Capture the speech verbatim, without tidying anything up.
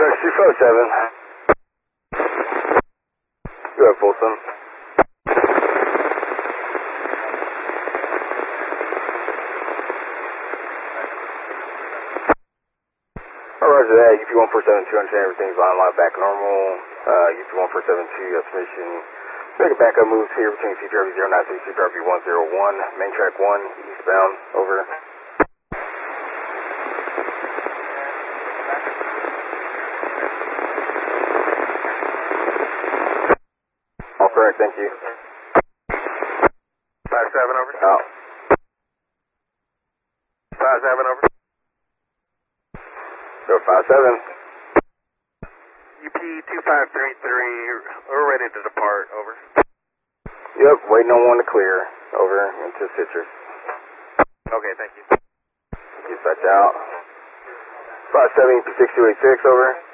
two five seven. Go ahead, Folsom. Roger that. U P one four seven two, understand everything's on line back normal. Uh, U P one four seven two, estimation. Make a backup moves here between C P R V zero nine three, C P R V one zero one, main track one, eastbound, over. All correct, thank you. five seven over. Out. five seven over. Go five seven. U P two five three three, we're ready to depart, over. Yep, waiting on one to clear, over, into Citrus. Okay, thank you. Dispatch out. five seven, six two eight six, over.